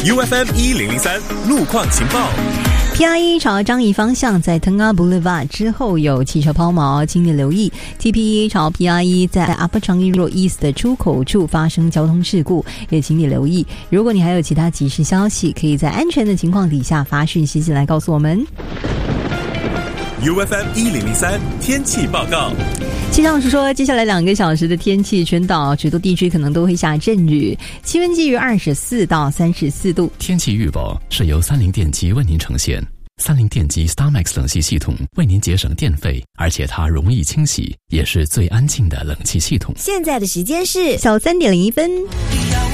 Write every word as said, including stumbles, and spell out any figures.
U F M 一零零三路况情报。 P R 一 朝樟宜方向在 Tengah Boulevard 之后有汽车抛锚，请你留意。T P 一 朝 P R 一 在 Upper Changi Road East 的出口处发生交通事故，也请你留意。如果你还有其他即时消息，可以在安全的情况底下发讯息进来告诉我们。 U F M 一零零三天气报告。 气象师说，接下来两个小时的天气，全岛许多地区可能都会下阵雨，气温介于二十四到三十四度。 天气预报是由三菱电机为您呈现。三菱电机 StarMax 冷气系统为您节省电费，而且它容易清洗，也是最安静的冷气系统。 现在的时间是小三点零一分。